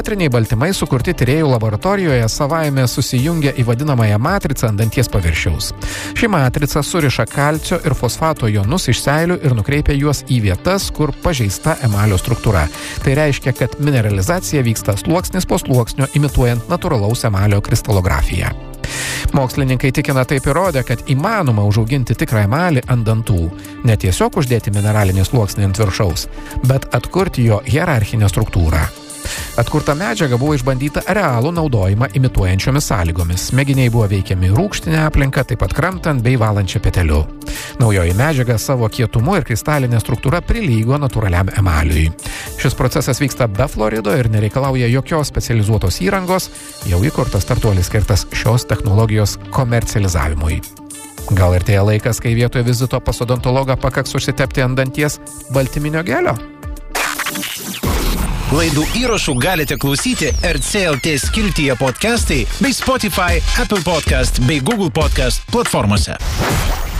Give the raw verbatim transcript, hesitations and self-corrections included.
Asimetriniai baltymai sukurti tyrėjų laboratorijoje savaime susijungia į vadinamąją matricą ant danties paviršiaus. Ši matrica suriša kalcio ir fosfato jonus iš seilių ir nukreipia juos į vietas, kur pažeista emalio struktūra. Tai reiškia, kad mineralizacija vyksta sluoksnis po sluoksnio, imituojant natūralaus emalio kristalografiją. Mokslininkai tikina taip įrodę, kad įmanoma užauginti tikrą emalį ant dantų. Ne tiesiog uždėti mineralinį sluoksnį ant viršaus, bet atkurti jo hierarchinę struktūrą. Atkurta medžiaga buvo išbandyta realų naudojimą imituojančiomis sąlygomis. Mėginiai buvo veikiami rūgštinę aplinką, taip pat kramtant bei valančią peteliu. Naujoji medžiaga savo kietumu ir kristalinė struktūra prilygo natūraliam emaliui. Šis procesas vyksta be fluorido ir nereikalauja jokios specializuotos įrangos, jau įkurtas startuolis skirtas šios technologijos komercializavimui. Gal ir tėja laikas, kai vietoje vizito pas odontologą pakaks užsitepti ant danties baltyminio gelio? Laidų įrašų galite klausyti R C L T skiltyje podcastai bei Spotify, Apple Podcast bei Google Podcast platformose.